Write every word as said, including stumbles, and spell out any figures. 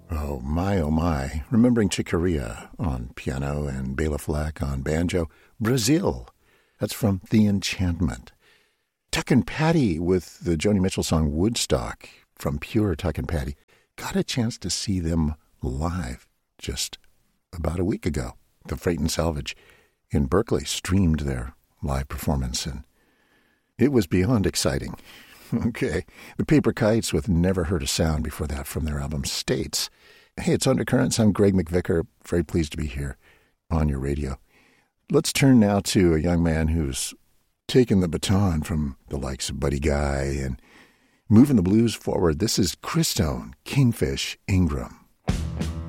Oh, my, oh, my. Remembering Chick Corea on piano and Bela Fleck on banjo. Brazil. That's from The Enchantment. Tuck and Patty with the Joni Mitchell song Woodstock from Pure Tuck and Patty. Got a chance to see them live just about a week ago. The Freight and Salvage in Berkeley streamed their live performance, and it was beyond exciting. Okay. The Paper Kites with Never Heard a Sound before that from their album States. Hey, it's Undercurrents. I'm Greg McVicker. Very pleased to be here on your radio. Let's turn now to a young man who's taken the baton from the likes of Buddy Guy and moving the blues forward. This is Christone Kingfish Ingram.